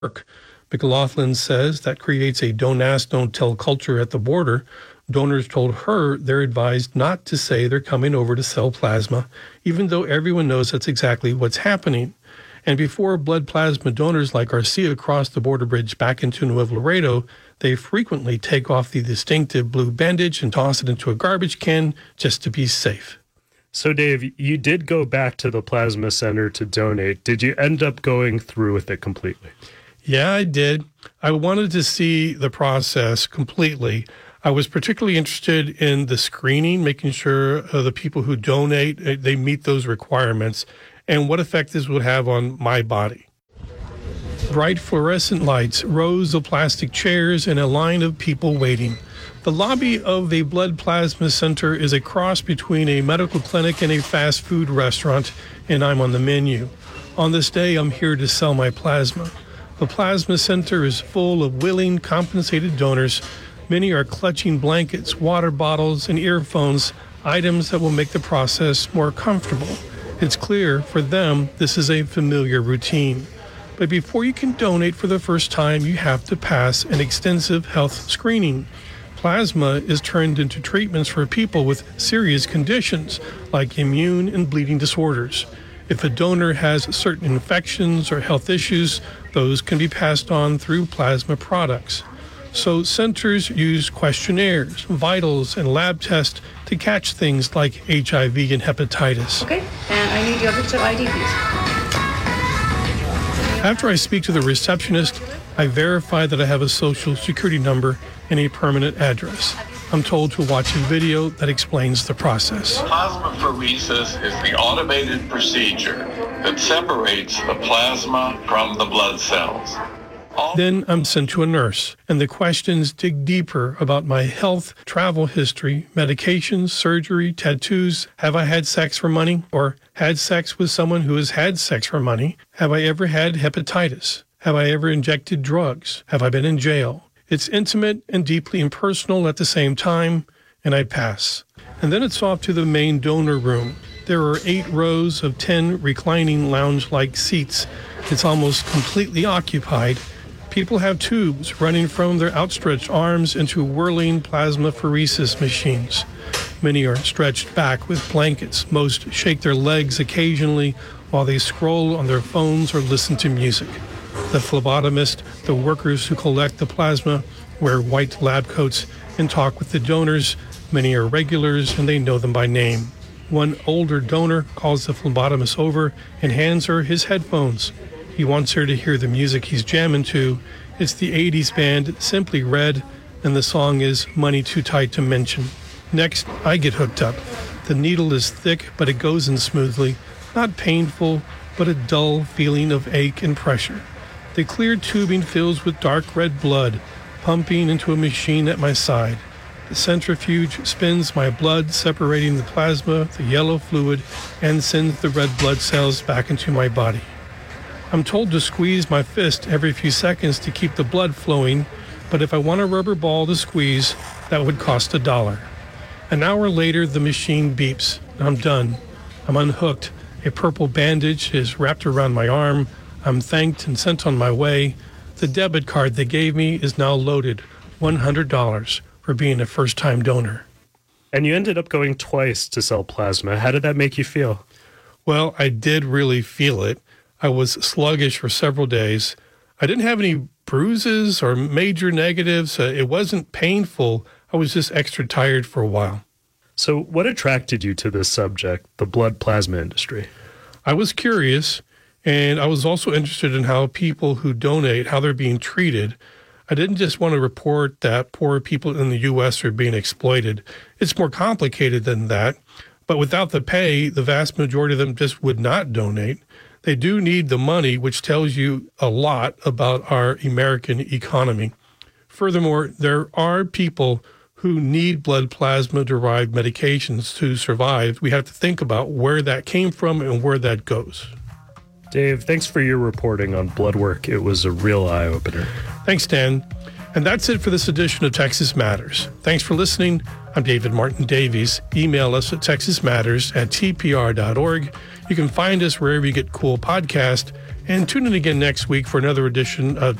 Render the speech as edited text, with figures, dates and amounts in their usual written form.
work. McLaughlin says that creates a don't ask, don't tell culture at the border. Donors told her they're advised not to say they're coming over to sell plasma, even though everyone knows that's exactly what's happening. And before blood plasma donors like Garcia cross the border bridge back into Nuevo Laredo, they frequently take off the distinctive blue bandage and toss it into a garbage can just to be safe. So, Dave, you did go back to the plasma center to donate. Did you end up going through with it completely? Yeah, I did. I wanted to see the process completely. I was particularly interested in the screening, making sure the people who donate, they meet those requirements, and what effect this would have on my body. Bright fluorescent lights, rows of plastic chairs, and a line of people waiting. The lobby of the blood plasma center is a cross between a medical clinic and a fast food restaurant, and I'm on the menu. On this day, I'm here to sell my plasma. The plasma center is full of willing, compensated donors. Many are clutching blankets, water bottles, and earphones, items that will make the process more comfortable. It's clear for them this is a familiar routine. But before you can donate for the first time, you have to pass an extensive health screening. Plasma is turned into treatments for people with serious conditions like immune and bleeding disorders. If a donor has certain infections or health issues, those can be passed on through plasma products. So centers use questionnaires, vitals, and lab tests to catch things like HIV and hepatitis. Okay, and I need your digital ID, please. After I speak to the receptionist, I verify that I have a social security number and a permanent address. I'm told to watch a video that explains the process. Plasmapheresis is the automated procedure that separates the plasma from the blood cells. Then I'm sent to a nurse, and the questions dig deeper about my health, travel history, medications, surgery, tattoos. Have I had sex for money? Or had sex with someone who has had sex for money? Have I ever had hepatitis? Have I ever injected drugs? Have I been in jail? It's intimate and deeply impersonal at the same time, and I pass. And then it's off to the main donor room. There are 8 rows of 10 reclining lounge-like seats. It's almost completely occupied. People have tubes running from their outstretched arms into whirling plasmapheresis machines. Many are stretched back with blankets. Most shake their legs occasionally while they scroll on their phones or listen to music. The phlebotomist, the workers who collect the plasma, wear white lab coats and talk with the donors. Many are regulars and they know them by name. One older donor calls the phlebotomist over and hands her his headphones. He wants her to hear the music he's jamming to. It's the 80s band Simply Red, and the song is Money Too Tight to Mention. Next, I get hooked up. The needle is thick, but it goes in smoothly. Not painful, but a dull feeling of ache and pressure. The clear tubing fills with dark red blood, pumping into a machine at my side. The centrifuge spins my blood, separating the plasma, the yellow fluid, and sends the red blood cells back into my body. I'm told to squeeze my fist every few seconds to keep the blood flowing, but if I want a rubber ball to squeeze, that would cost $1. An hour later, the machine beeps. I'm done. I'm unhooked. A purple bandage is wrapped around my arm. I'm thanked and sent on my way. The debit card they gave me is now loaded, $100 for being a first-time donor. And you ended up going twice to sell plasma. How did that make you feel? Well, I did really feel it. I was sluggish for several days. I didn't have any bruises or major negatives. It wasn't painful. I was just extra tired for a while. So what attracted you to this subject, the blood plasma industry? I was curious, and I was also interested in how people who donate, how they're being treated. I didn't just want to report that poor people in the U.S. are being exploited. It's more complicated than that. But without the pay, the vast majority of them just would not donate. They do need the money, which tells you a lot about our American economy. Furthermore, there are people who need blood plasma-derived medications to survive. We have to think about where that came from and where that goes. Dave, thanks for your reporting on blood work. It was a real eye-opener. Thanks, Dan. And that's it for this edition of Texas Matters. Thanks for listening. I'm David Martin Davies. Email us at texasmatters@tpr.org. You can find us wherever you get cool podcasts, And tune in again next week for another edition of